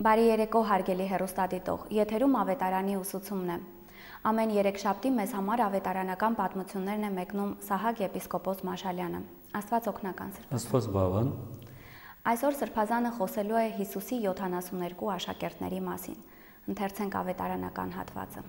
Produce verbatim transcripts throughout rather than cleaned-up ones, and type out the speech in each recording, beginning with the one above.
Բարի երեկո հարգելի հեռուստադիտող, եթերում ավետարանի ուսուցումն է։ Ամեն երեքշաբթի մեզ համար ավետարանական պատմություններն է մեկնում Սահակ եպիսկոպոս Մաշալյանը։ Աստված օգնական Սրբազան։ Աստված բավան։ Այսօր Սրբազանը խոսելու է Հիսուսի յոթանասուններկու աշակերտների մասին։ Ընթերցենք ավետարանական հատվածը։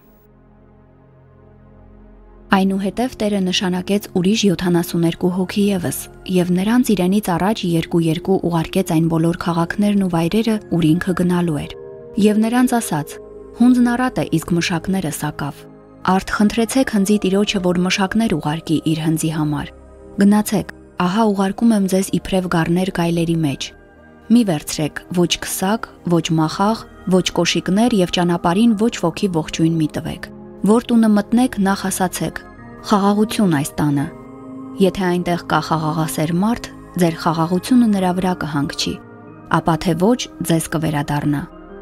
Այնուհետև Տերը նշանակեց ուրիշ յոթանասուններկու հոգի ևս, եւ նրանց իրենից առաջ երկու-երկու ուղարկեց այն բոլոր քաղաքներն ու վայրերը, ուր ինքը գնալու էր։ Եվ նրանց ասաց. «Հունձն առատ է, իսկ մշակները սակավ։ Արդ խնդրեցեք հնձի Տիրոջը, որ մշակներ ուղարկի իր հնձի համար։ Գնացեք, ահա ուղարկում եմ ձեզ իբրև գառներ գայլերի մեջ։ Մի վերցրեք ոչ քսակ, ոչ մախաղ, ոչ կոշիկներ եւ ճանապարհին ոչ ոքի ողջույն մի տվեք։ Որ տունը մտնեք, նախ ասացեք. խաղաղություն այս տանը։ Եթե այնտեղ կա խաղաղասեր մարդ, ձեր խաղաղությունը նրա վրա կհանգչի, ապա թե ոչ, ձեզ կվերադառնա»։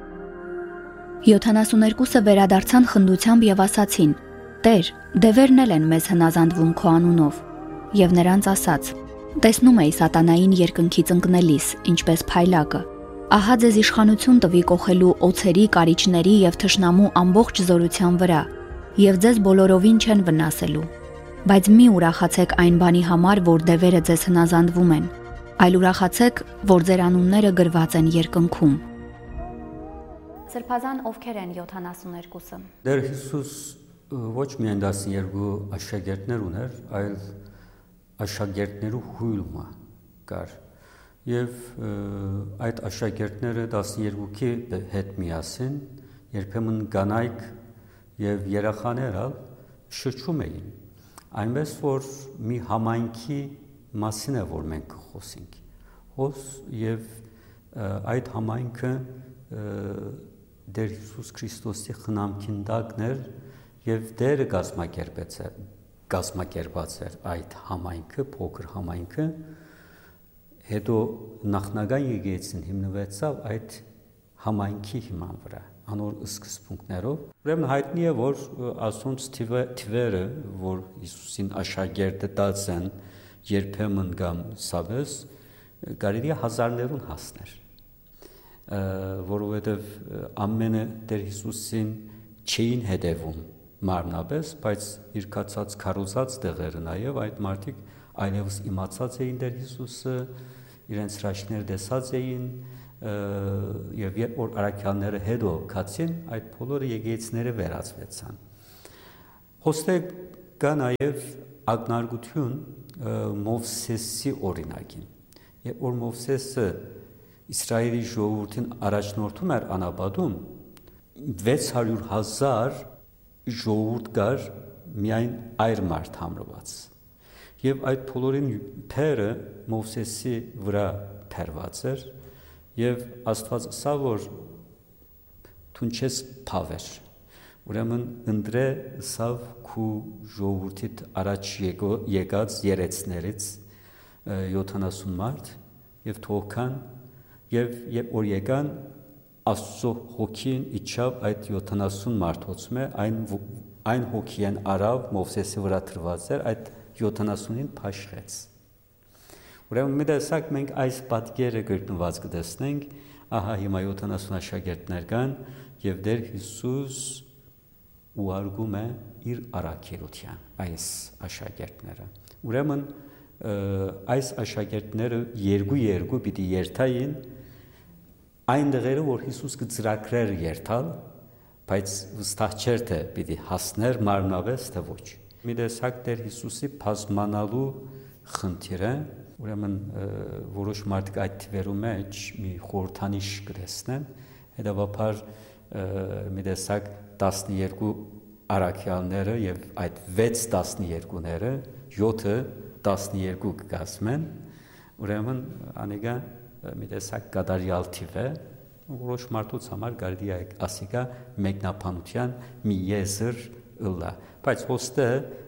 Յոթանասուներկուսը վերադարձան խնդությամբ եւ ասացին. «Տեր, դևերն էլ են մեզ հնազանդվում քո անունով»։ Եվ նրանց ասաց. «Տեսնում էի սատանային երկնքից ընկնելիս, ինչպես փայլակը։ Ահա ձեզ իշխանություն տվի կոխելու օձերի, կարիճների եւ թշնամու ամբողջ զորության վրա, եւ ձեզ բոլորովին չեն վնասելու։ Բայց մի ուրախացեք այն բանի համար, որ դևերը ձեզ հնազանդվում են, այլ ուրախացեք, որ ձեր անունները գրված են երկնքում»։ Սրբազան ովքեր են յոթանասուներկուսը։ Տեր Հիսուս ոչ միայն տասներկու աշակերտներ ուներ, այլ աշակերտներու հույլումը կար։ Եվ այդ աշակերտները տասներկուքի հետ միասին երբեմն կանայք եւ երեխաները շրջում էին։ Այնպես որ մի համայնքի մասին է որ մենք խոսենք։ Հոս եւ այդ համայնքը Տեր Հիսուս Քրիստոսի խնամքին տակներ եւ Տերը գազմակերպեց է գազմակերպած էր այդ համայնքը, փոքր համայնքը, հետո նախնական եկեղեցին հիմնվեցավ այդ համայնքի հիման վրա, անոր սկզբունքներով։ Ուրեմն հայտնի է, որ ասոնց թվերը, որ Հիսուսին աշակերտը տած են երբեմն կամ սավես, կարելի է հազարներուն հասներ, որովհետև ամենը Տեր Հիսուսին չէին հետևում մարմնապես, բայց իր կացած քարոզած տեղերը նաև այդ մարդիկ այլևս իմացած էին Տեր Հիսուսը, իրենց հրաշքներ տեսած էին, եւ երբ որ առաքյալները հետո կացին, այդ բոլորը եկեղեցիները վերածվեցան։ Խոստե կա նաև ակնարկություն Մովսեսի օրինակին։ Երբ որ Մովսեսը Իսրայելի ժողովրդին առաջնորդում էր անապատում, վեց հարյուր հազար ժողովուրդ կար միայն այր մարդ համրված։ Եվ այդ բոլորին փերը Մովսեսի վրա փերված էր, եւ Աստված ասա որ դու չես փավեր։ Ուրեմն ընտրե սավ քու ժողովրդիդ առաջ եկած երեցներից յոթանասուն մարդ եւ թողքան եւ երբ որ եկան Աստծո հոգին իջավ այդ յոթանասուն մարդոցում է այն այն հոգին արավ Մովսեսի վրա տրված էր այդ յոթանասունին փաշխեց։ Ուրեմն մի տեսակ մենք այս պատկերը գտնված կտեսնենք, ահա հիմա յոթանասուն աշակերտներ կան եւ Տեր Հիսուս ուղարկում է իր առաքելության այս աշակերտները։ Ուրեմն այս աշակերտները երկու-երկու պիտի երթային այն դեղերը, որ Հիսուս կծրագրեր երթալ, բայց վստահ չէր թե պիտի հասներ մարմնավես թե ոչ։ Մի տեսակ Տեր Հիսուսի բազմանալու խնդիրը, ուրեմն որոշ մարդիկ այդ թվերու մեջ մի խորհրդանիշ կտեսնեն, հետևաբար մի տեսակ տասներկու առաքյալները եւ այդ վեց տասներկուները յոթը տասներկու կգազմեն, ուրեմն անիկա մի տեսակ կատարյալ թիվ է, որոշ մարդուց համար կարելի է ասիկա մեկնաբանության մի եզր ըլլա, բայց ոստը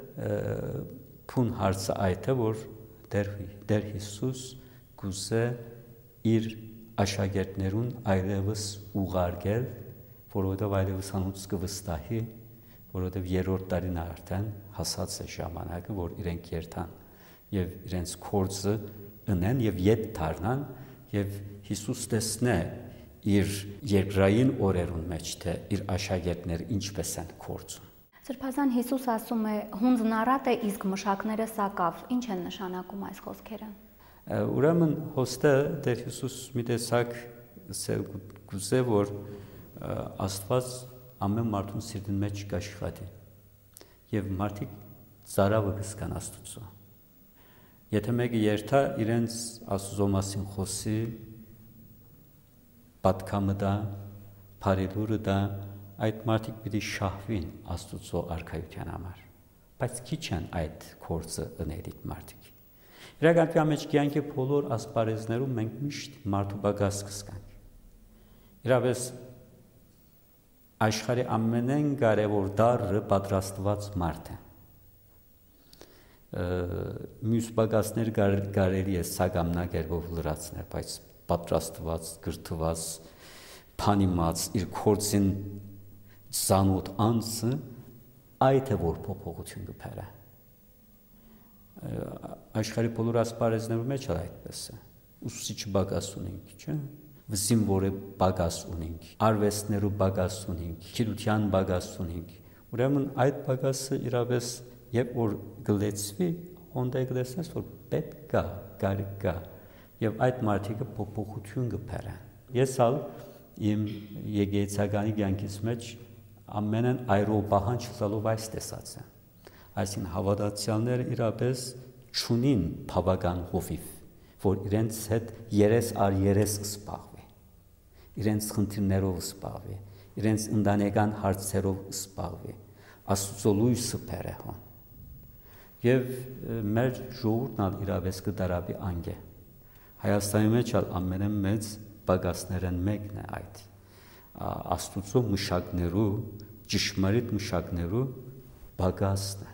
փուն հարցը այդ է, որ Տեր Հիսուս գուզե իր աշակերտներուն այլևս ուղարկել, որովհետև այլևս անոնց կվստահի, որովհետև երրորդ տարին արդեն հասած է ժամանակը, որ իրենք երթան եւ իրենց կորձը ընեն եւ ետ դառնան եւ Հիսուս տեսնե իր երկրային օրերուն մեջ, թե իր աշակերտները ինչպես են կործում։ Սրբազան Հիսուս ասում է հունձն առատ է, իսկ մշակները սակավ։ Ինչ են նշանակում այս խոսքերը։ Ուրեմն հոստը Տեր Հիսուս մի տեսակ գուզե, որ Աստված ամեն մարդուն սիրտին մեջ կաշխատի եւ մարդիկ ծարավը կսկան Աստծո։ Եթե մեկը երթա իրենց Աստծո մասին խոսի, պատկամը դա, բարելուրը դա, այդ մարդիկ պիտի շահվին Աստծո արքայության համար, բայց քիչ են այդ կորձը ընելիք մարդիկ։ Իրականում մեջ կյանքի բոլոր ասպարեզներում մենք միշտ մարդու բագաս կսկանք։ Իրապես աշխարհի ամենեն կարևոր դառը պատրաստված մարդ է։ Մյուս բագասներ կարելի է սագամնակերպով լրացնել, բայց պատրաստված, գրթված, փանիմաց իր կորձին զանոթ անձը այդ է որ փոփոխություն կփերը։ Աշխարհի բոլոր ասպարեզներում մեջ այդպես է։ Ուսուցիչ բագաս ունենք, չէ՞։ Զինվորը բագաս ունենք, արվեստներու բագաս ունենք, գիտության բագաս ունենք։ Ուրեմն այդ բագասը իրապես երբ որ գլեցվի, հոնդե գլեցնես որ պետք կա, կարիք կա, եւ այդ մարդիկը փոփոխություն կփերեն։ Ես ալ իմ եկեղեցականի կյանքից մեջ ամենն այրով բահանջ լալով այս տեսած եմ։ Այսինքն հավատացյալները իրապես չունին բավական հովիվ, որ իրենց հետ երես առ երես կսպաղվի, իրենց խնդիրներով կսպաղվի, իրենց ընտանեկան հարցերով կսպաղվի, Աստծո լույսը բերե հոն։ Եվ մեր ժողովուրդն ալ իրապես կդարաբի անգե։ Հայաստանի մեջ ամենամեծ բագասներն մեկն է այդ Աստծո մշակներու, ճշմարիտ մշակներու բագասն է։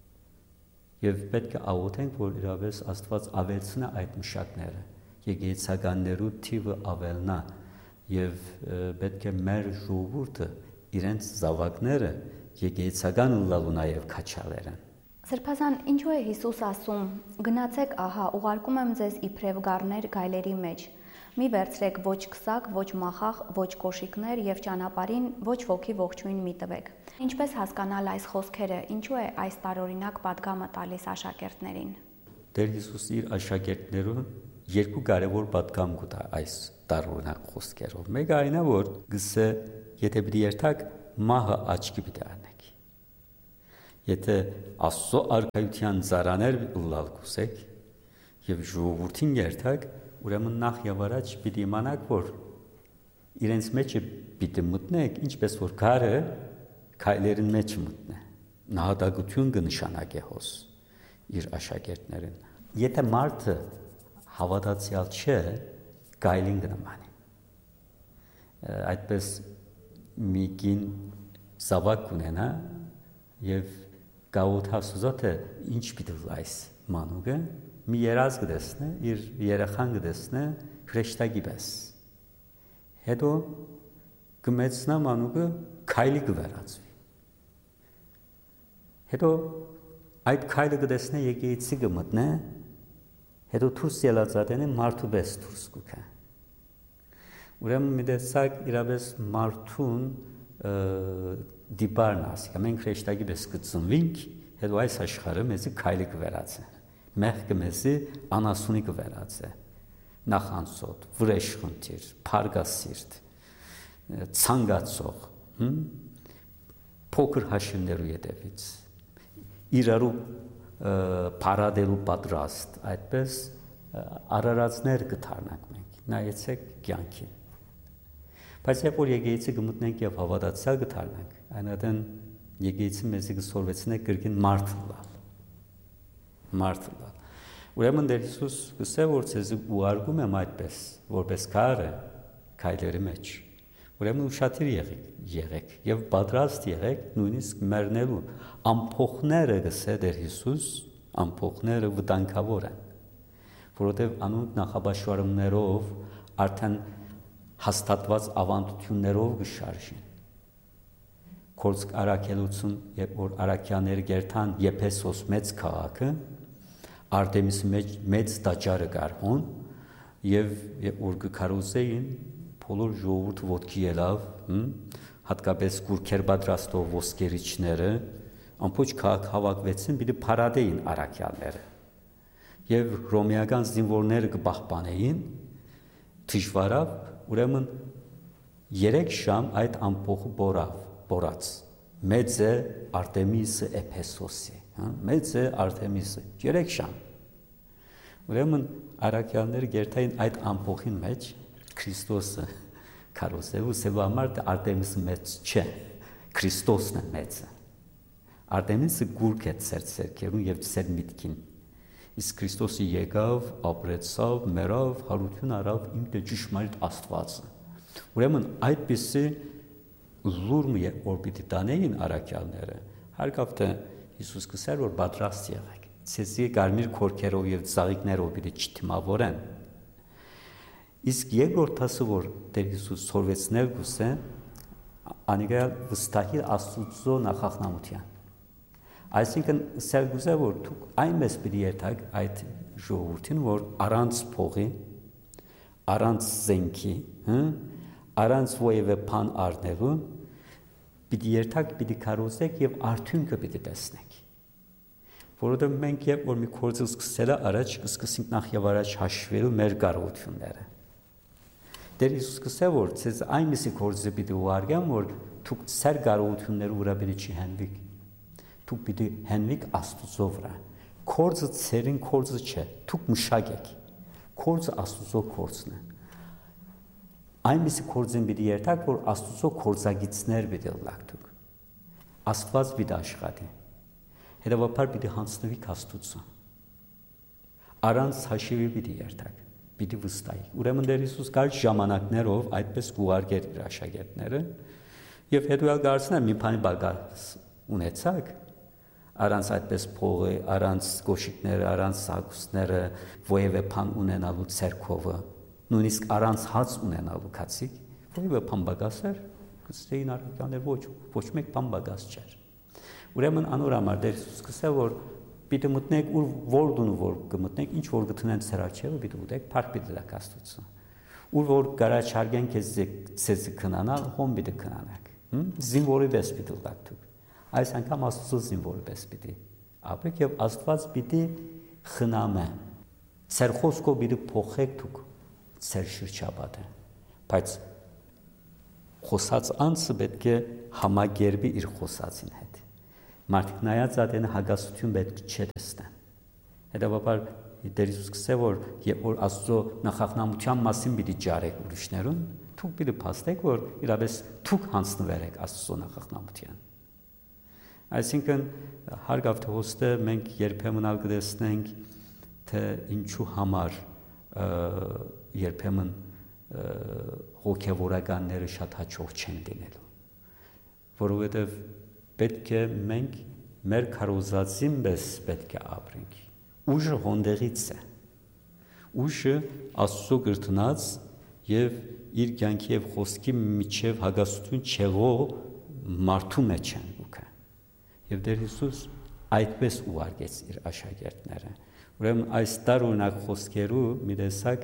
Եվ պետք է աղոթենք, որ իրապես Աստված ավելցնա այդ մշակները, եկեղեցականներու թիվը ավելնա, եւ պետք է մեր ժողովուրդը իրենց զավակները եկեղեցական լալու նաեւ քաչալերեն։ Սրբազան, ինչու է Հիսուս ասում. գնացեք, ահա, ուղարկում եմ ձեզ իբրև գառներ գայլերի մեջ։ Մի վերցրեք ոչ քսակ, ոչ մախախ, ոչ կոշիկներ եւ ճանապարհին ոչ ոգի ողջույն մի տվեք։ Ինչպես հասկանալ այս խոսքերը, ինչու է այս տարօրինակ պատգամը տալիս աշակերտներին։ Տեր Հիսուս իր աշակերտներուն երկու կարևոր պատգամ կտա այս տարօրինակ խոսքերով։ Մեկը այն է, որ գսե եթե պիտի երթակ մահը աչքի պիտի անեք։ Եթե Աստծո արքայության ծառաներ լալ կուսեք եւ ժողովրդին երթակ, ուրեմն նախ եւ առաջ պիտի իմանաք, որ իրենց մեջը պիտի մտնեք, ինչպես որ քարը քայլերին մեջ մտնե։ Նահատակություն կնշանակե հոս իր աշակերտներին։ Եթե մարդը հավատացյալ չէ, գայլին կնմանի։ Այդպես մի կին զավակ ունենա եւ գաութա սուզոթը ինչ պիտի լայս մանուկը մի երազ կդեսնե իր երախան կդեսնե քրեշտակի պես հետո կմեցնա մանուկը քայլի կվերածվի հետո այդ քայլը կդեսնե եկեղեցի կմտնե հետո դուրս ելածատենը մարդու պես դուրս կուքա ուրեմն մի տեսակ իրապես մարդուն դիպարն ասիկա, մենք քրեշտակի պես կծնվինք, հետո այս աշխարհը մեզի քայլի կվերածե, մեղքը մեզի անասունի կվերածե, նախանցոտ, վրեժ խնդիր, փարգասիրտ, ցանկացող, փոքր հաշիվներու ետևից, իրարու փարադելու պատրաստ, այդպես արարածներ կդառնանք մենք, նայեցեք կյանքին։ Բայց երբ որ եկեղեցի կմտնենք եւ հավատացյալ կդառնանք, այնադեն եկեղեցի մեզի կսորվեցնե կրկին մարդ լալ։ Մարդ լալ։ Ուրեմն Տեր Հիսուս գսե որ ցեզ ուղարկում եմ այդպես, որպես քարը քայլերի մեջ։ Ուրեմն ուշադիր եղեք, եղեք եւ պատրաստ եղեք նույնիսկ մեռնելու ամփոխները գսե Տեր Հիսուս, ամփոխները վտանգավոր են, որովհետեւ անոնք նախաբաշխարումներով արդեն հաստատված ավանդություններով կշարժին։ Կորցք արաքելություն, երբ որ արաքյաները գերթան Եփեսոս մեծ քաղաքը, Արտեմիսի մեջ մեծ տաճարը կար հոն, եւ երբ որ կքարոզեին բոլոր ժողովուրդը ոտքի ելավ, հատկապես գուրքեր պատրաստող ոսկերիչները, ամբողջ քաղաք հավաքվեցին, պիտի փարադեին առաքյալները։ Եվ ռոմեական զինվորները կպահպանեին դժվարավ, ուրեմն երեք շամ այդ ամփոխը բորավ, բորած։ Մեծ է Արտեմիսը Էփեսոսի, մեծ է Արտեմիսը, երեք շամ։ Ուրեմն առաքյալները գերտային այդ ամփոխին մեջ Քրիստոսը քարոզելու սեվամար դե Արտեմիսը մեծ չէ, Քրիստոսն է մեծը։ Արտեմիսը գուրք է ծեր ցերկերուն եւ ծեր միտքին։ Իսկ Քրիստոսը եկավ, ապրեցավ, մեռավ, հարություն արավ իմ դե ճշմարիտ Աստվածը։ Ուրեմն այդպիսի լուրմ է որ պիտի տանեին առաքյալները, հարկավ թե Հիսուս կսեր որ պատրաստ եղեք, ցեզի կարմիր քորքերով եւ ծաղիկներով պիտի չթիմավորեն։ Իսկ երկրորդ ասը որ Տեր Հիսուս սորվեցնել գուսե, անիկա վստահի Աստծո նախախնամության։ Այսինքն սեր գուսե որ դուք այնպես պիտի երթաք այդ ժողովրդին, որ առանց փողի, առանց զենքի, առանց ովևէ բան առնելու պիտի երթաք, պիտի քարոզեք եւ արդյունքը պիտի տեսնեք։ Որովհետեւ մենք երբ որ մի գործը սկսելա առաջ կսկսենք նախ եւ առաջ հաշվելու մեր կարողությունները։ Տեր Հիսուս կսե որ ցեզ այնպիսի գործը պիտի ուղարկեմ, որ դուք ծեր կարողությունները ուրա պիտի չհենվիկ։ Դուք պիտի հենվիկ Աստծո վրա։ Գործը ցերին գործը չէ, դուք մշակեք։ Գործը Աստծո գործն է։ Այնպիսի գործին պիտի երթաք, որ Աստծո գործագիծներ պիտի լակ դուք։ Աստված պիտի աշխատի։ Հետևաբար պիտի հանձնվիք Աստծո։ Առանց հաշիվի պիտի երթաք, պիտի վստահիք։ Ուրեմն Տեր Հիսուս կար ժամանակներով այդպես կուղարկեր իր աշակերտները, եւ հետո ալ գարցնել մի բանի բագաս ունեցակ, առանց այդպես փողը, առանց գոշիկները, առանց սակուսները, ովևէ բան ունենալու ցերկովը, նույնիսկ առանց հաց ունենալու քացիկ, ովևէ բան բագասեր, կստեին առաքյալներ ոչ, ոչ մեկ բան բագաս չէր։ Ուրեմն անորամար Տեր Հիսուս կսե որ պիտի մտնեք ուր որ դուն որ կմտնեք, ինչ որ գտնեն ցեր աչքերը պիտի ուտեք, փառք պիտի դաք Աստծո։ Ուր որ գարաչարգեն քեզ ցեզ քնանալ, հոմ պիտի քնանաք։ Զինվորի պես պիտի դաք դուք։ Այս անգամ Աստծո զինվորի պես պիտի ապրեք եւ Աստված պիտի խնամե։ Ցեր խոսքով պիտի փոխեք դուք ցեր շրջապատը։ Բայց խոսած անձը պետք է համագերբի իր խոսածին հետ։ Մարդիկ նայած ադեն հագասություն պետք չէ տեսնեն։ Հետևաբար Տեր Հիսուս կսե որ երբ որ Աստծո նախախնամության մասին պիտի ջարեք ուրիշներուն, դուք պիտի փաստեք որ իրապես դուք հանձնվեք Աստծո նախախնամության։ Այսինքն հարգավ թե հոստը մենք երբեմն ալ կտեսնենք թե ինչու համար երբեմն հոգևորականները շատ հաջող չեն լինելու, որովհետև պետք է մենք մեր քարոզածին պես պետք է ապրենք։ Ուժը հոնդերից է, ուժը Աստծո գրտնած եւ իր կյանքի եւ խոսքի միջև հագասություն չեղող մարդու մեջ են ուքը։ Եվ Տեր Հիսուս այդպես ուղարկեց իր աշակերտները։ Ուրեմն այս տարօրինակ խոսքերու մի տեսակ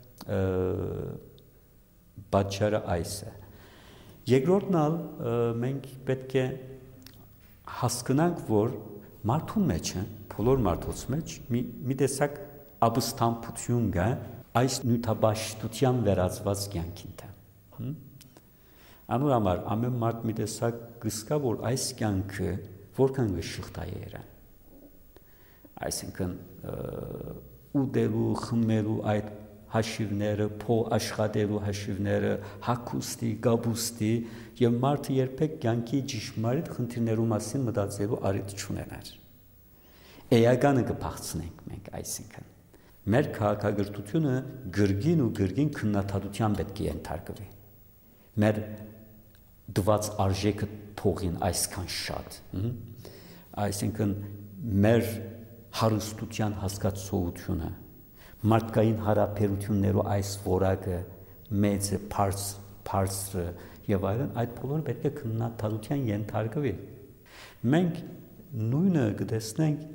պատճառը այս է։ Երկրորդն ալ մենք պետք է հասկանանք, որ մարդու մեջ է, բոլոր մարդոց մեջ մի, մի տեսակ ապստամբություն կա այս նյութաբաշխության վերածված կյանքին թե։ Անորամար ամեն մարդ մի տեսակ կսկա, որ այս կյանքը որքան գշղթայեր է։ Այսինքն ուտելու, խմելու այդ հաշիվները, փող աշխատելու հաշիվները, հագուստի, գաբուստի եւ մարդը երբեք կյանքի ճշմարիտ խնդիրներու մասին մտածելու առիթ չունենար։ Էականը կփախցնենք մենք, այսինքն մեր քաղաքագրությունը գրգին ու գրգին քննադատության պետք է ենթարկվի։ Մեր դված արժեքը փողին այսքան շատ, այսինքն մեր հարստության հասկացողությունը, մարդկային հարաբերություններու այս որակը մեծը, բարձրը եւ այլն, այդ բոլորը պետք է քննադատության ենթարկվի։ Մենք նույնը կտեսնենք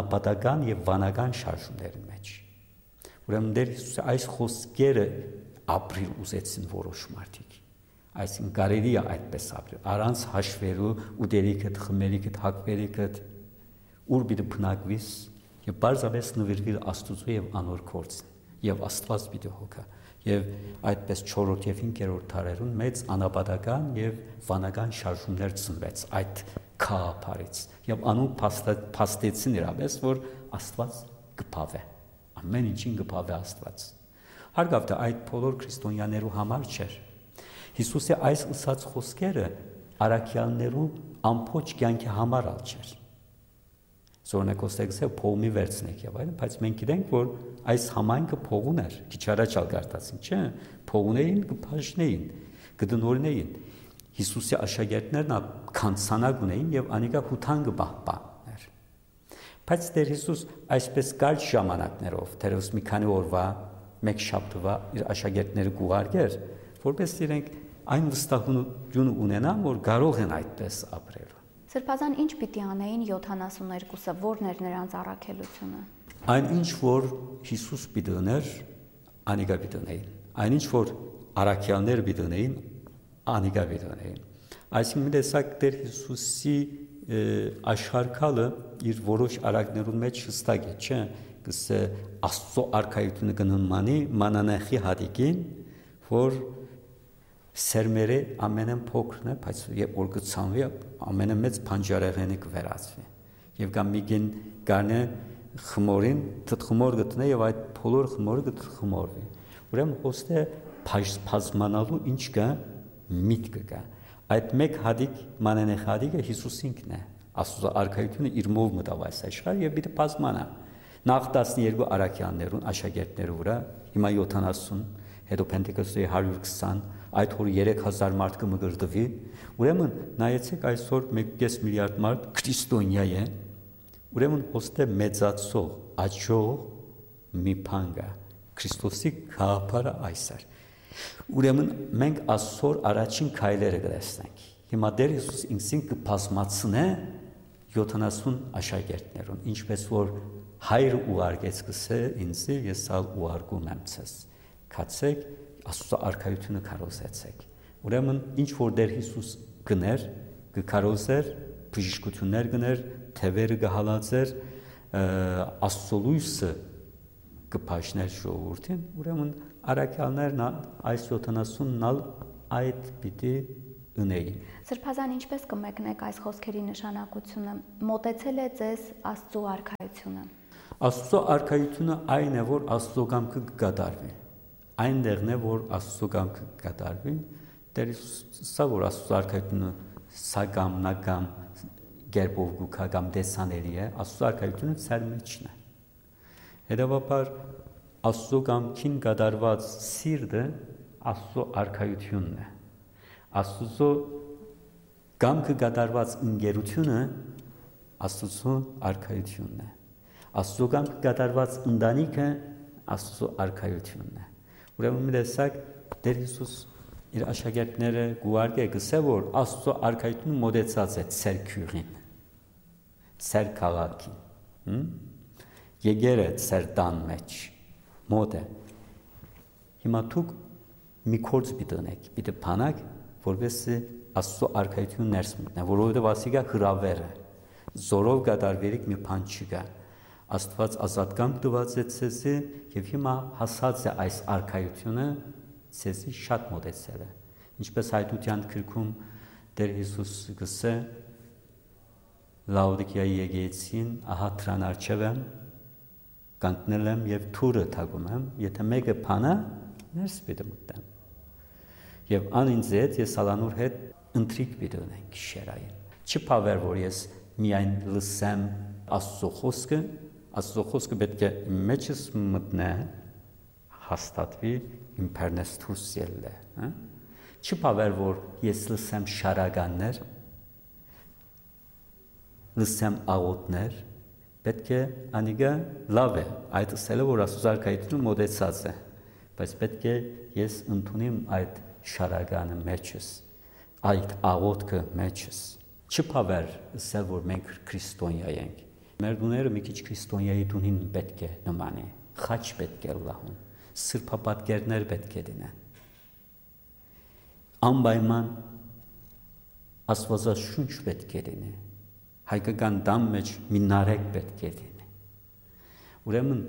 անապատական եւ վանական շարժումների մեջ։ Ուրեմն Տեր Հիսուսը այս խոսքերը ապրիլ ուզեցին որոշ մարդիկ։ Այսինքն կարելի է այդպես ապրել, առանց հաշվելու ուտելիքդ, խմելիքդ, հագվելիքդ, ուր պիտի բնակվիս եւ բարձրապես նվիրվիր Աստծո եւ անոր գործին եւ Աստված պիտի հոգա։ Եվ այդպես չորրորդ եւ հինգերորդ դարերուն մեծ անապատական եւ վանական շարժումներ ծնվեց այդ քահապարից եւ անուն փաստեցին իրապես, որ Աստված կփավե, ամեն ինչին կփավե Աստված։ Հարգավ դա այդ բոլոր քրիստոնյաներու համար չէր։ Հիսուսի այս ըսած խոսքերը առաքյալներու ամբողջ կյանքի համար ալ չէր։ Զորնակոստեքսը փողմի վերցնեք եւ այլն, բայց մենք գիտենք, որ այս համայնքը փողուն էր, քիչ առաջ ալ գարտացին, չէ՞, փողունեին, կփաշնեին, կդնորնեին։ Հիսուսի աշակերտներն քանցանակ ունեին եւ անիկա հութան կպահպաներ։ Բայց Տեր Հիսուս այսպես կարճ ժամանակներով, թերևս մի քանի օրվա, մեկ շաբթվա իր աշակերտները կուղարկեր, որպես իրենք այն վստահությունը ունենան, որ կարող են այդպես ապրել։ Սրբազան ինչ պիտի անեին յոթանասուններկուսը, որն էր նրանց առաքելությունը։ Այնինչ որ Հիսուս պիտի ուներ, անիկա պիտի ունեին։ Այնինչ որ առաքյալներ պիտի ունեին, անիկա պիտի ունեին։ Այսինքն մի տեսակ Տեր Հիսուսի աշխարհակալը իր որոշ արակներուն մեջ հստակ է, չէ՞, կսե Աստծո արքայությունը կնմանի մանանեխի հատիկին, որ սերմերը ամենն փոքրն է, բայց երբ որ կցանվի, ամենամեծ բանջարեղենը կվերածվի։ Եվ կամ միգին գարնե խմորին թթխմոր գտնե եւ այդ բոլոր խմորը կթխմորվի։ Ուրեմն ոստե բազմանալու ինչ կա, միտքը կա։ Այդ մեկ հատիկ մանանեխ հատիկը Հիսուսինքն է։ Աստծո արքայությունը իր մով մտավ այս աշխարհ եւ պիտի բազմանա։ Նախ տասներկու առաքյալներուն աշակերտներու վրա, հիմա յոթանասուն, հետո Պենտեկոստի հարյուր քսան, այդ օրը երեք հազար մարդ կմգրդվի։ Ուրեմն նայեցեք այսօր մեկ կես միլիարդ մարդ քրիստոնյա է։ Ուրեմն ոստե մեծացող, աճող մի բան կա։ Քրիստոսի գաղափարը այս է։ Ուրեմն մենք այսօր առաջին քայլերը կտեսնենք։ Հիմա Տեր Հիսուս ինքսին կբազմացնե յոթանասուն աշակերտներուն, ինչպես որ Հայրը ուղարկեց կսե ինձի, ես ալ ուղարկում եմ ցես։ Քացեք Աստծո արքայությունը կարոզեցեք։ Ուրեմն ինչ որ Տեր Հիսուս գներ, կկարոզեր, բժշկություններ գներ, թևերը կհալածեր, Աստծո լույսը կփաշներ ժողովրդին, ուրեմն առաքյալներն այս յոթանասունն ալ այդ պիտի ունեին։ Սրբազան ինչպես կմեկնեք այս խոսքերի նշանակությունը, մոտեցել է ձեզ Աստծո արքայությունը։ Աստծո արքայությունը այն է, որ Աստծո կամքը կկատարվի։ Այնտեղն է, որ Աստծո կամքը կկատարվի, Տեր Հիսուսը, որ Աստծո արքայությունը սա կամ նա կամ գերբով գուքա կամ դեսանելի է, Աստծո արքայությունը ծեր մեջն է։ Հետևաբար Աստծո կամքին կատարված սիրտը Աստծո արքայությունն է։ Աստծո կամքը կատարված ընկերությունը Աստծո արքայությունն է։ Աստծո կամքը կատարված ընտանիքը Աստծո արքայությունն է։ Ուրեմն մի տեսակ Տեր Հիսուս իր աշակերտները գուարկե գսե որ Աստծո արքայությունը մոտեցած է ծեր քյուրին, ծեր քաղաքին, եկեր է ծեր տան մեջ, մոտ է։ Հիմա դուք մի գործ պիտի ունեք, պիտի բանակ, որովհետեւ Աստծո արքայությունը ներս մտնի, որովհետեւ ասիկա հրավեր է, զորով կատարվելիք մի բան չկա։ Աստված ազատ կամք տված է ցեզի եւ հիմա հասած է այս արքայությունը ցեզի շատ մոտեցել է։ Ինչպես հայտության գրքում Տեր Հիսուս գսե Լաուդիկիայի եկեղեցին, ահա դրան արչև եմ, կանգնել եմ եւ թուրը թագում եմ, եթե մեկը փանա, ներս պիտի մտնեմ։ Եվ անինձ հետ ես ալանուր հետ ընտրիկ պիտի ունենք շերային։ Չփավեր որ ես միայն լսեմ Աստծո խոսքը, Աստծո խոսքը պետք է իմ մեջս մտնե, հաստատվի, իմ բեռնես դուրս ելլե, հա։ Չփավեր որ ես լսեմ շարականներ, լսեմ աղոթներ, պետք է անիգա լավ է, այդ ասելը որ Աստծո արքայությունը մոտեցած է, բայց պետք է ես ընդունեմ այդ շարականը մեջս, այդ աղոթքը մեջս։ Չփավեր ասել որ մենք քրիստոնյա ենք։ Մեր դուները մի քիչ քրիստոնյայի դունին պետք է նմանի, խաչ պետք է լահուն, սրբապատկերներ պետք է դինեն։ անպայման աստվածաշունչ պետք է լինի, հայկական դամ մեջ մի նարեկ պետք է լինի։ Ուրեմն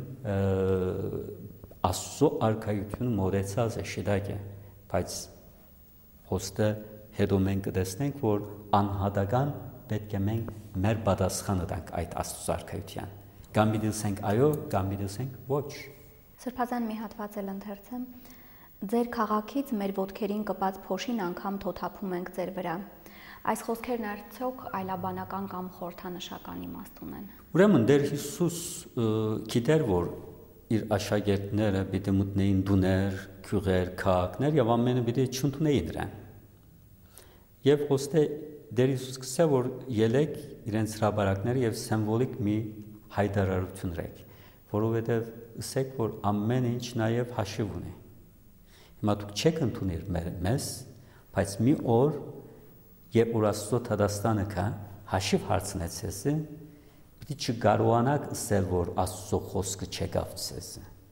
Աստծո արքայությունը մոռացած է, շիտակ է, բայց հոստը հետո մենք կտեսնենք, որ անհատական պետք է մենք մեր պատասխանը տանք այդ Աստծո արքայության։ Կամ դիտենք այո, կամ դիտենք ոչ։ Սրբազան մի հատված էլ ընթերցեմ. Ձեր քաղաքից մեր ոտքերին կպած փոշին անգամ թոթափում ենք ձեր վրա։ Այս խոսքերն արդյոք այլաբանական կամ խորհրդանշական իմաստ ունեն։ Ուրեմն Տեր Հիսուս գիտեր, որ իր աշակերտները պիտի մտնեին դուներ, քյուղեր, քաղաքներ եւ ամենը պիտի չընդունեին նրան։ Եվ ոստե Տեր Հիսուս գսե, որ ելեք իրենց հրաբարակները եւ սիմվոլիկ մի հայտարարություն ռեք, որովհետեւ ասեք, որ ամեն ինչ նաեւ հաշիվ ունի։ Հիմա դուք չեք ընդունել մեզ, բայց մի օր, երբ որ Աստծո Թադաստանը կա, հաշիվ հարցնեց ես, պիտի չկարողանաք ասել, որ Աստծո խոսքը չեկավ ցեզ։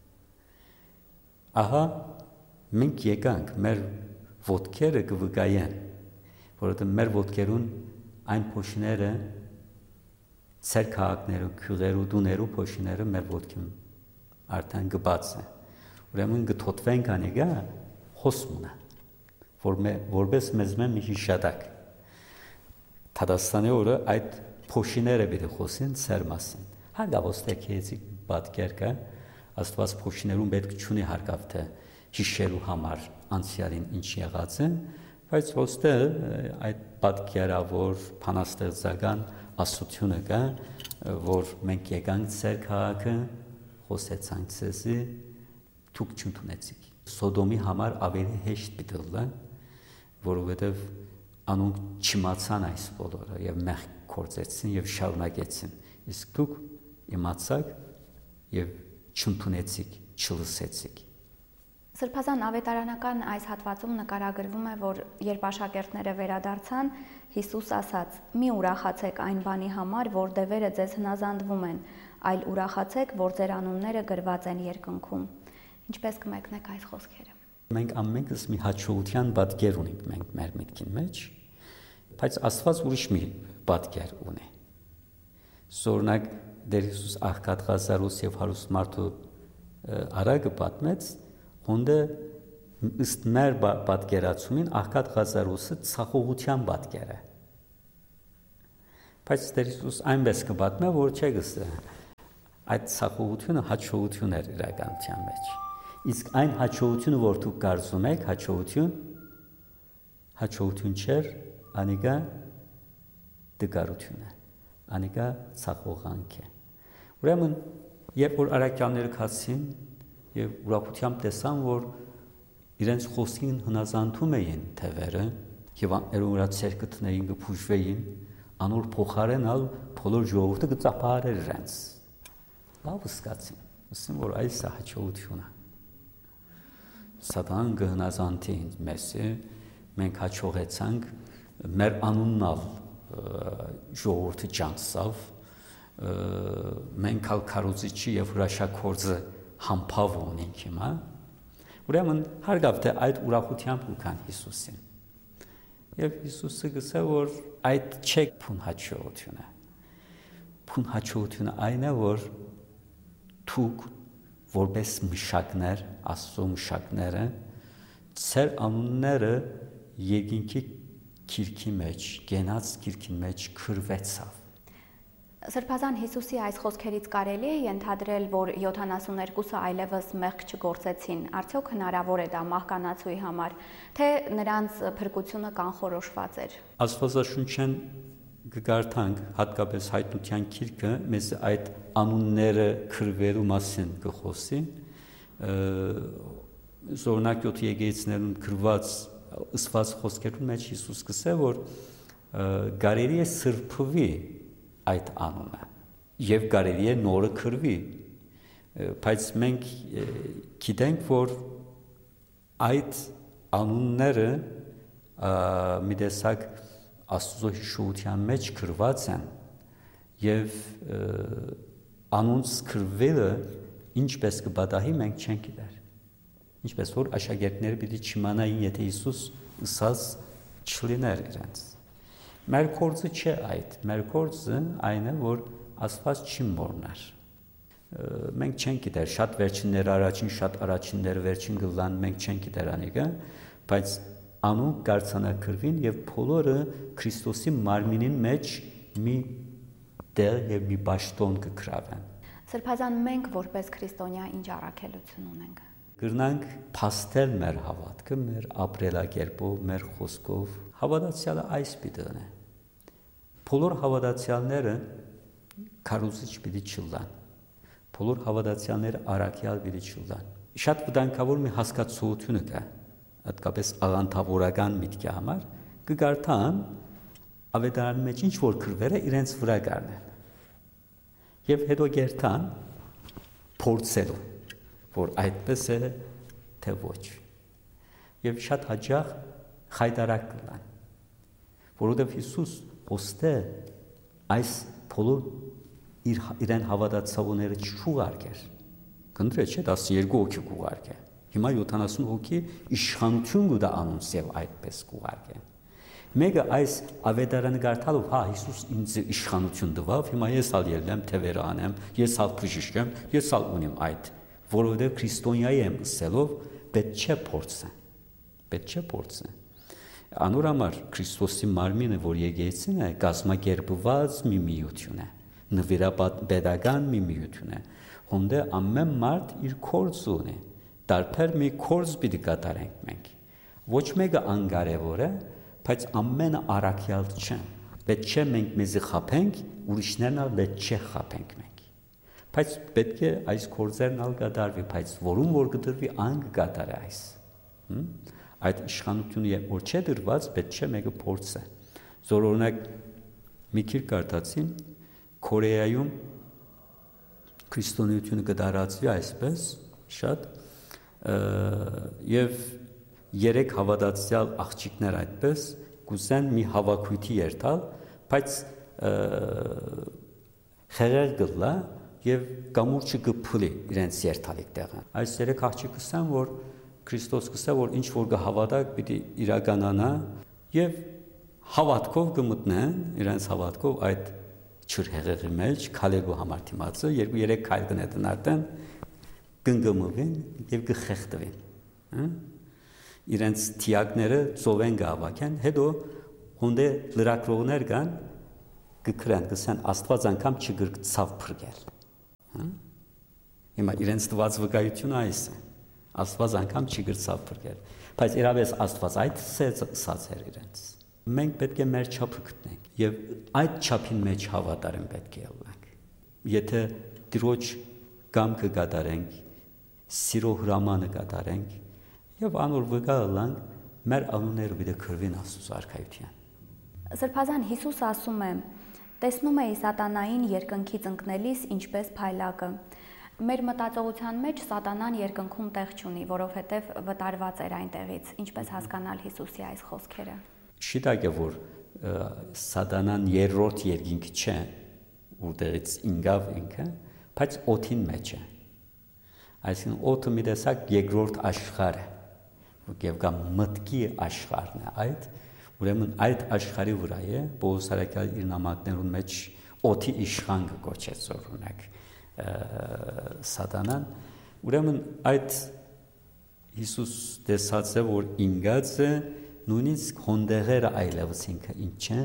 Ահա մենք եկանք մեր ոտքերը կվկայեն, որովհետև մեր ոտքերուն այն փոշիները, ծեր քաղաքները, քյուղերը, դուները փոշիները մեր ոտքին արդեն գբած է։ Ուրեմն գթոթվենք անիգա խոսմունը, որ մե որպես մեզ մեն մի հիշադակ։ Թադաստանի օրը այդ փոշիները պիտի խոսեն ծեր մասին։ Հարգավոստեք եզի պատկեր կա, Աստված փոշիներուն պետք չունի հարգավ թե հիշելու համար անցյալին ինչ եղած է, բայց ոստե այդ պատկերավոր փանաստեղծական ասությունը կա, որ մենք եկանք ծեր քաղաքը, խոսեցանք ցեզի, դուք չընդունեցիք։ Սոդոմի համար ավելի հեշտ պիտի լա, որովհետև անոնք չիմացան այս բոլորը եւ մեղք կործեցին եւ շարունակեցին։ Իսկ դուք իմացաք եւ չընդունեցիք, չլսեցիք։ Սրբազան ավետարանական այս հատվածում նկարագրվում է, որ երբ աշակերտները վերադարձան, Հիսուս ասաց. «Մի ուրախացեք այն բանի համար, որ դևերը ձեզ հնազանդվում են, այլ ուրախացեք, որ ձեր անունները գրված են երկնքում»։ Ինչպես կմեկնեք այս խոսքերը։ Մենք ամենքս մի հաջողության պատկեր ունենք մենք մեր միտքին մեջ, բայց Աստված ուրիշ մի պատկեր ունի։ Սորնակ Տեր Հիսուս աղքատ Ղազարոս եւ հարուստ մարդու արագը պատմեց, հոնդը ըստ մեր պատկերացումին աղքատ Ղազարոսը ցախողության պատկեր է։ Բայց Տեր Հիսուս այնպես կպատմե, որ չէ գսե այդ ցախողությունը հաջողություն էր իրականության մեջ։ Իսկ այն հաջողությունը, որ դուք կարծում եք, հաջողություն, հաջողություն չէր, անիկա դգարություն է, անիկա ցախողանք է։ Ուրեմն, երբ որ արաքյանները քացին եւ ուրախությամբ տեսան, որ իրենց խոսքին հնազանդում էին թևերը եւ աներուրա ցերկը տնեին կփուժվեին, անոր փոխարենալ բոլոր ժողովուրդը կծափարեր իրենց։ Լավ սկացին, ասում որ այս է հաջողությունը։ Սատան կհնազանդի մեզ, մենք հաջողեցանք, մեր անուննալ ժողովուրդը ջանցավ, մենք ալ քարոզիչի եւ հրաշագործը համբավ ունենք հիմա։ Ուրեմն հարգավ թե այդ ուրախությամբ ուքան Հիսուսին։ Եվ Հիսուսը գսե, որ այդ չէ փուն հաջողությունը։ Փուն հաջողությունը այն է, որ դուք որպես մշակներ, Աստծո մշակները, ծեր անունները երկինքի քիրքի մեջ, գենաց քիրքի մեջ քրվեցավ։ Սրբազան Հիսուսի այս խոսքերից կարելի է ենթադրել, որ յոթանասուններկուսը այլևս մեղք չգործեցին, արդյոք հնարավոր է դա մահկանացուի համար, թե նրանց փրկությունը կանխորոշված էր։ Աստվածաշունչեն կգարթանք հատկապես հայտնության քիրքը մեզ այդ անունները քրվելու մասին կխոսի, զորնակ յոթ եկեղեցիներում քրված ըսված խոսքերում մեջ Հիսուս կսե, որ կարելի է սրբվի այդ անունը եւ կարելի է նորը քրվի, բայց մենք գիտենք, որ այդ անունները մի տեսակ Աստծո հիշողության մեջ քրված են եւ անոնց քրվելը ինչպես կբադահի մենք չենք գիտեր։ Ինչպես որ աշակերտները պիտի չիմանային, եթե Հիսուս ըսած չլիներ իրենց։ Մեր կորձը չէ այդ, մեր կորձը այն է, որ Աստված չի մոռնար։ Մենք չենք գիտեր, շատ վերջիններ առաջին, շատ առաջինները վերջին գլան, մենք չենք գիտեր անիկը, բայց անուն կարձանակրվին եւ բոլորը Քրիստոսի մարմինին մեջ մի դեր եւ մի բաշտոն կգրավեն։ Սրբազան մենք որպես քրիստոնյա ինչ առաքելություն ունենք։ Գրնանք փաստել մեր հավատքը, մեր ապրելակերպով, մեր խոսքով։ Հավատացյալը այս պիտի է։ Բոլոր հավատացյալները քարոզիչ պիտի չլան։ Բոլոր հավատացյալները առաքյալ պիտի չլան։ Շատ վտանգավոր մի հասկացություն կա, հատկապես աղանդավորական միտքի համար, կգարտան ավետարանի մեջ ինչ որ քրվերը իրենց վրա գարնեն։ Եվ հետո գերտան փորձելու, որ այդպես է թե ոչ։ Եվ շատ հաճախ խայտարակ կլան, որովհետև Հիսուս ոստե այս բոլոր իր իրեն հավատացողները չուղարկեր։ Կնդրե չէ տասներկու հոգի կուղարկե։ Հիմա յոթանասուն հոգի իշխանություն կուտա անոնց եւ այդպես կուղարկե։ Մեկը այս ավետարանը գարտալով, հա, Հիսուս ինձ իշխանություն տվավ, հիմա ես ալ ելնեմ թևերը անեմ, ես ալ բժիշկ եմ, ես ալ ունեմ այդ, որովհետև քրիստոնյայի եմ ըսելով, պետք չէ փորձը։ Պետք չէ փորձը։ Անոր համար Քրիստոսի մարմինը, որ եկեղեցին է, կազմակերպված մի միություն է, նվիրապետական մի միություն է, հոնդե ամեն մարդ իր կորձ ունի, տարբեր մի կորձ պիտի կատարենք մենք։ Ոչ մեկը անկարևոր է, բայց ամենը առաքյալ չեն։ Պետք չէ մենք մեզի խափենք, ուրիշներն ալ պետք չէ խափենք մենք։ Բայց պետք է այս կորձերն ալ կատարվի, բայց որում որ կդրվի ան կկատարի այս։ Այդ իշխանությունը որ չէ դրված, պետք չէ մեկը փորձը։ Զորօրինակ մի քիչ կարդացին Կորեայում քրիստոնեությունը կդարածվի այսպես շատ եւ երեք հավատացյալ աղջիկներ այդպես կուզեն մի հավաքույթի երթալ, բայց խեղեր գլա եւ կամուրջը կփլի իրենց երթալիք տեղը։ Այս երեք աղջիկը ասան, որ Քրիստոս կսա, որ ինչ որ կհավատակ պիտի իրականանա եւ հավատքով կմտնեն, իրենց հավատքով այդ չրհեղեղի մեջ քալելու համար դիմացը երկու երեք քայլ կնետեն արդեն կնգմվեն եւ կխեղդվեն, հա։ Իրենց թիակները ծովեն գավակեն, հետո հոնդե լրակրողներ կան կքրան, կսան Աստված անգամ չգրկցավ փրկել, հա։ Հիմա իրենց տված վկայությունը այս է, Աստված անգամ չգրկցավ փրկել, բայց իրավես Աստված այդ սած էր իրենց։ Մենք պետք է մեր չափը գտնենք եւ այդ չափին մեջ հավատարիմ պետք է ելնենք։ Եթե Տիրոջ կամքը կատարենք, սիրո հրամանը կատարենք եւ անոր վկա ըլանք, մեր անունները պիտի քրվին Աստծո արքայության։ Սրբազան Հիսուս ասում է. տեսնում էի սատանային երկնքից ընկնելիս ինչպես փայլակը։ Մեր մտածողության մեջ սատանան երկնքում տեղ չունի, որովհետև վտարված էր այնտեղից։ Ինչպես հասկանալ Հիսուսի այս խոսքերը։ Շիտակ է, որ սատանան երրորդ երկինքը չէ, որտեղից ինգավ ինքը, բայց օդին մեջ է։ Այսինքն օդը մի տեսակ երկրորդ աշխարհ է, եւ կա մտքի աշխարհն է այդ, ուրեմն այդ աշխարհի վրա է Պողոս Արաքյալը իր նամակներուն մեջ օդի իշխան կոչեց օրինակ սատանան, ուրեմն այդ Հիսուս տեսած է, որ ինգած է նույնիսկ հոնդեղերը այլևս ինքը ինչ է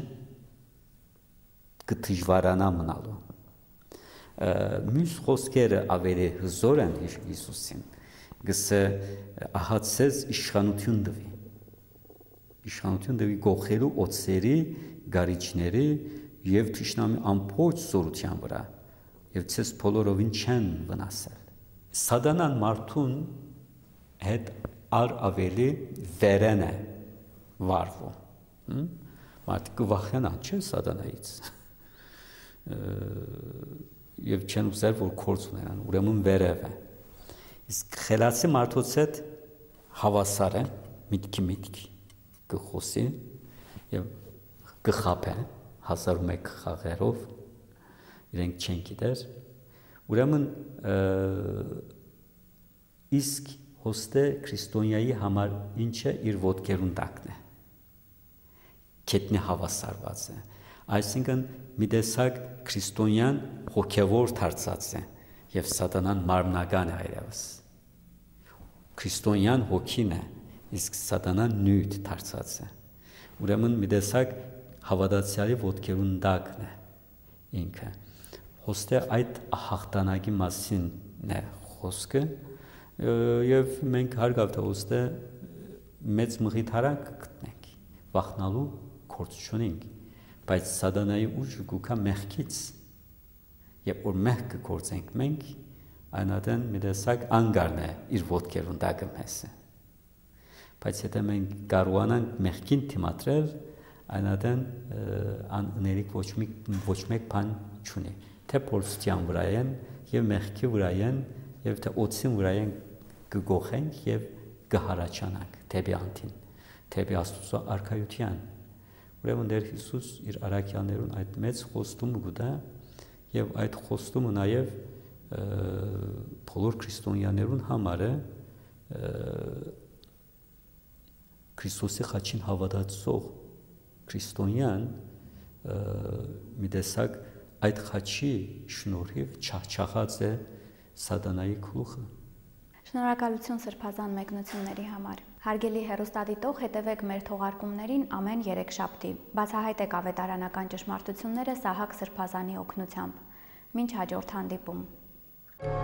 կդժվարանա մնալու։ Մյուս խոսքերը ավելի հզոր են Հիսուսին, գսե ահացես իշխանություն դվի, իշխանություն դվի գողելու օծերի, գարիչների եւ թշնամի ամբողջ զորության վրա եւ ցես բոլորովին չեն վնասել։ Սատանան մարդուն հետ ար ավելի վերեն է վարվում։ Մարդիկ կվախենան, չէ՞ սատանայից։ Եվ չեն ուզել, որ կորց ունենան, ուրեմն վերև է։ Իսկ խելացի մարդոց հետ հավասար է, միտքի միտքի կխոսի եւ կխապե հազար ու մեկ խաղերով, իրենք չեն գիտեր, ուրեմն իսկ հոստե քրիստոնյայի համար ինչ է իր ոտքերուն տակն է, քետնի հավասարված է, այսինքն մի տեսակ քրիստոնյան հոգևոր դարձած է եւ սատանան մարմնական է այլևս։ Քրիստոնյան հոգին է, իսկ սատանան նյութ դարձած է։ Ուրեմն մի տեսակ հավատացյալի ոտքերուն տակն է ինքը։ Ոստե այդ հաղթանակի մասին է խոսքը եւ մենք հարգավ թե ոստե մեծ մղիթարակ գտնենք, վախնալու գործ չունենք, բայց սատանայի ուժը գուքա մեղքից, եւ որ մեղքը գործենք մենք, այնադեն մի տեսակ անգարն է իր ոտքերուն տակը մեզը։ Բայց եթե մենք կարողանանք մեղքին դիմադրել, այնադեն աներիկ ոչ մի ոչ մեկ բան չունի, թե փորձության վրա են եւ մեղքի վրա են եւ թե օծին վրա են կգողենք եւ կհարաճանանք դեպի անտին, դեպի Աստծո արքայության։ Ուրեմն Տեր Հիսուս իր առաքյալներուն այդ մեծ խոստումը գտա եւ այդ խոստումը նաեւ բոլոր քրիստոնյաներուն համար է Քրիստոսի խաչին հավատացող քրիստոնյան մի տեսակ այդ խաչի շնորհիվ չաղչաղած է սատանայի գլուխը։ Շնորհակալություն սրբազան մեկնությունների համար։ Հարգելի հեռուստադիտող, հետևեք մեր թողարկումներին ամեն երեքշաբթի։ Բացահայտեք ավետարանական ճշմարտությունները Սահակ Սրբազանի օգնությամբ։ Մինչ հաջորդ հանդիպում։